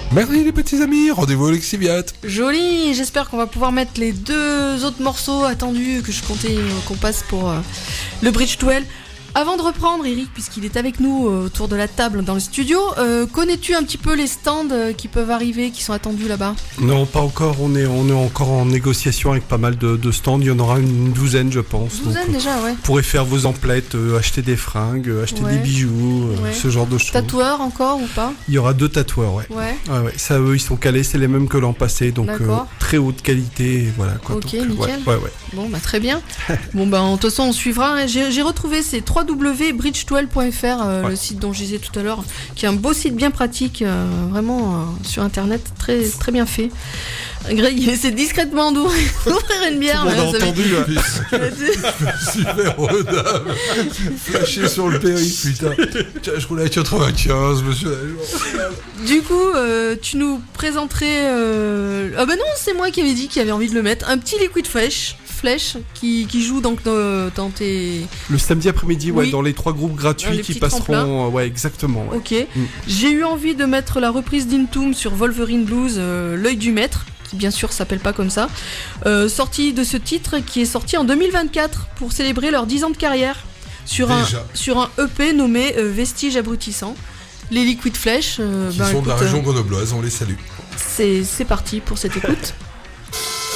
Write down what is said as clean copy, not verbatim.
Merci les petits amis, rendez-vous au Lexiviat. Joli, j'espère qu'on va pouvoir mettre les 2 autres morceaux attendus que je comptais qu'on passe pour le Bridge to Hell. Avant de reprendre, Eric, puisqu'il est avec nous autour de la table dans le studio, connais-tu un petit peu les stands qui peuvent arriver, qui sont attendus là-bas ? Non, pas encore. On est encore en négociation avec pas mal de stands. Il y en aura une douzaine, je pense. Douzaine Donc, déjà, ouais. vous pourrez faire vos emplettes, acheter des fringues, acheter des bijoux, ce genre de choses. Tatoueurs encore ou pas ? Il y aura 2 tatoueurs, ouais. Ouais. Ça, eux, ils sont calés. C'est les mêmes que l'an passé. Donc, très haute qualité. Et voilà, quoi. Ok, donc, nickel. Ouais. Bon, bah très bien. Bon, bah de toute façon, on suivra. J'ai retrouvé ces www.bridge12.fr, le site dont je disais tout à l'heure, qui est un beau site bien pratique, vraiment sur internet, très, très bien fait. Greg, il essaie discrètement d'ouvrir une bière. On a entendu super redame flashé sur le périph', putain. Tiens, je roule à 95, monsieur. Du coup, tu nous présenterais... Ah bah non, c'est moi qui avais dit qu'il avait envie de le mettre. Un petit Liquid Flèche qui joue donc dans tes... Le samedi après-midi, dans les 3 groupes gratuits qui passeront... ouais, exactement. Ouais. Ok. J'ai eu envie de mettre la reprise d'Intoom sur Wolverine Blues, L'œil du maître, qui bien sûr s'appelle pas comme ça, sortie de ce titre qui est sorti en 2024 pour célébrer leurs 10 ans de carrière sur un EP nommé Vestige abrutissant. Les Liquid Flèche qui sont de la région grenobloise, on les salue. C'est parti pour cette écoute.